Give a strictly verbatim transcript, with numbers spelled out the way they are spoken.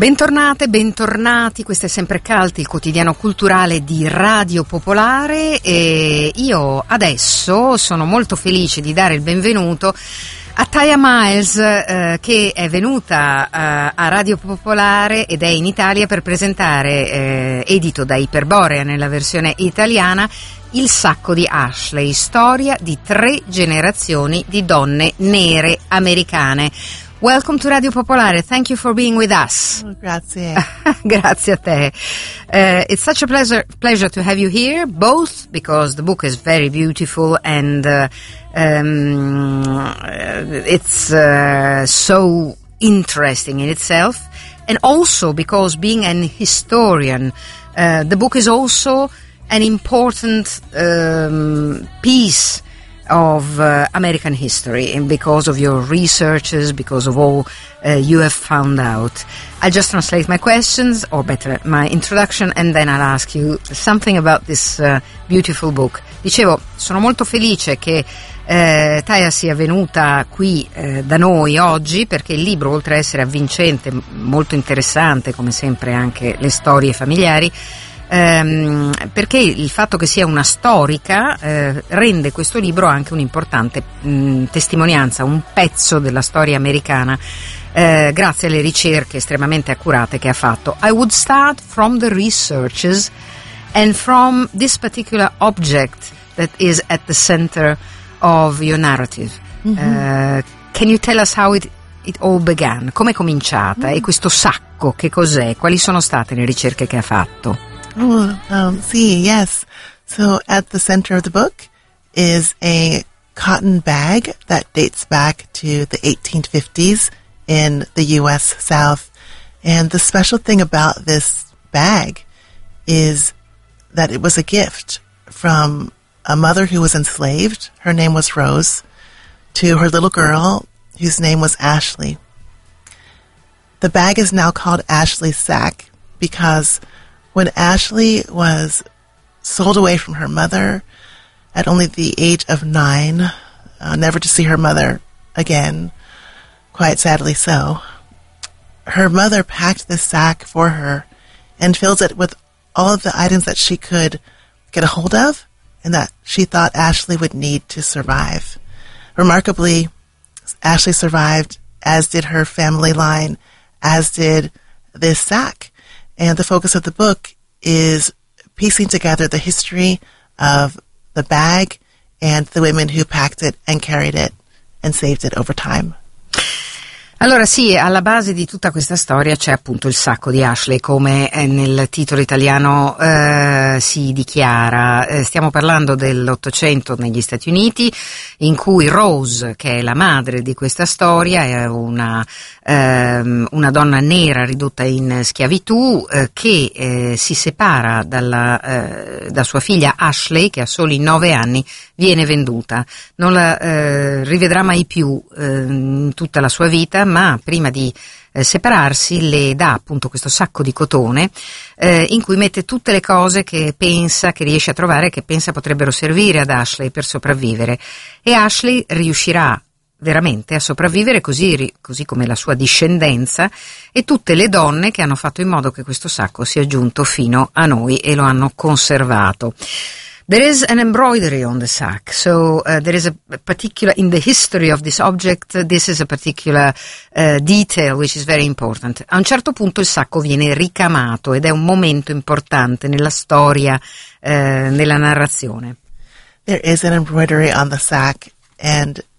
Bentornate, bentornati, questo è Sempre Cult, il quotidiano culturale di Radio Popolare, e io adesso sono molto felice di dare il benvenuto a Taya Miles, eh, che è venuta eh, a Radio Popolare ed è in Italia per presentare, eh, edito da Iperborea nella versione italiana, Il sacco di Ashley, storia di tre generazioni di donne nere americane. Welcome to Radio Popolare. Thank you for being with us. Oh, grazie. Grazie a te. Uh, it's such a pleasure, pleasure to have you here, both because the book is very beautiful and uh, um, it's uh, so interesting in itself, and also because being an historian, uh, the book is also an important um, piece of uh, American history, and because of your researches, because of all uh, you have found out. I'll just translate my questions, or better, my introduction, and then I'll ask you something about this uh, beautiful book. Dicevo, sono molto felice che eh, Taya sia venuta qui eh, da noi oggi, perché il libro, oltre a essere avvincente, molto interessante, come sempre anche le storie familiari, Ehm, perché il fatto che sia una storica eh, rende questo libro anche un'importante mh, testimonianza, un pezzo della storia americana, eh, grazie alle ricerche estremamente accurate che ha fatto. I would start from the researches and from this particular object that is at the center of your narrative. Mm-hmm. Uh, can you tell us how it, it all began? Come è cominciata? Mm-hmm. E questo sacco che cos'è? Quali sono state le ricerche che ha fatto? Oh, um, see, yes. So at the center of the book is a cotton bag that dates back to the eighteen fifties in the U S South. And the special thing about this bag is that it was a gift from a mother who was enslaved. Her name was Rose, to her little girl whose name was Ashley. The bag is now called Ashley's sack because when Ashley was sold away from her mother at only the age of nine, uh, never to see her mother again, quite sadly so, her mother packed this sack for her and filled it with all of the items that she could get a hold of and that she thought Ashley would need to survive. Remarkably, Ashley survived, as did her family line, as did this sack. And the focus of the book is piecing together the history of the bag and the women who packed it and carried it and saved it over time. Allora sì, alla base di tutta questa storia c'è appunto il sacco di Ashley, come nel titolo italiano eh, si dichiara. Eh, stiamo parlando dell'Ottocento negli Stati Uniti, in cui Rose, che è la madre di questa storia, è una, ehm, una donna nera ridotta in schiavitù, eh, che eh, si separa dalla, eh, da sua figlia Ashley, che a soli nove anni viene venduta. Non la eh, rivedrà mai più eh, in tutta la sua vita, ma prima di eh, separarsi le dà appunto questo sacco di cotone eh, in cui mette tutte le cose che pensa, che riesce a trovare, che pensa potrebbero servire ad Ashley per sopravvivere, e Ashley riuscirà veramente a sopravvivere, così, così come la sua discendenza e tutte le donne che hanno fatto in modo che questo sacco sia giunto fino a noi e lo hanno conservato. There is an embroidery on the sack, so uh, there is a particular, in the history of this object, uh, this is a particular uh, detail which is very important. A un certo punto il sacco viene ricamato ed è un momento importante nella storia, uh, nella narrazione. There is an embroidery on the sack, and